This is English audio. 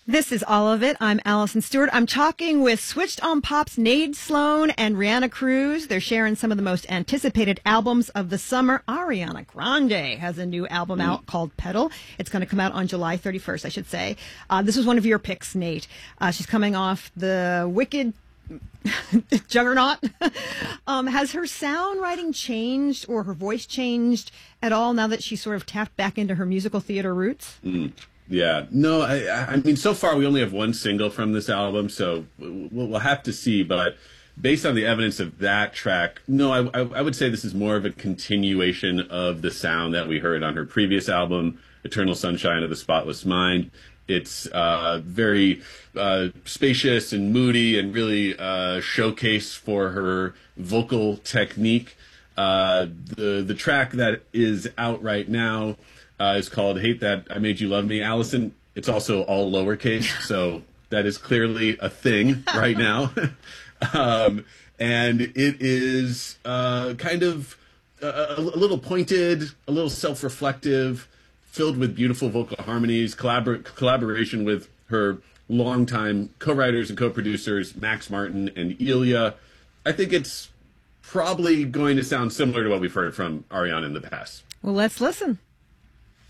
This is All of It. I'm Allison Stewart. I'm talking with Switched on Pop's Nade Sloan and Rihanna Cruz. They're sharing some of the most anticipated albums of the summer. Ariana Grande has a new album out called Pedal. It's going to come out on July 31st, I should say. This was one of your picks, Nate. She's coming off the Wicked juggernaut. Has her sound writing changed or her voice changed at all now that she's sort of tapped back into her musical theater roots? Yeah, no, I mean, so far we only have one single from this album, so we'll have to see. But based on the evidence of that track, no, I would say this is more of a continuation of the sound that we heard on her previous album, Eternal Sunshine of the Spotless Mind. It's very spacious and moody and really showcase for her vocal technique. The track that is out right now is called Hate That I Made You Love Me, Allison. It's also all lowercase, so that is clearly a thing right now. And it is kind of a little pointed, a little self-reflective, filled with beautiful vocal harmonies, collaboration with her longtime co-writers and co-producers, Max Martin and Ilya. I think it's probably going to sound similar to what we've heard from Ariana in the past. Well, let's listen.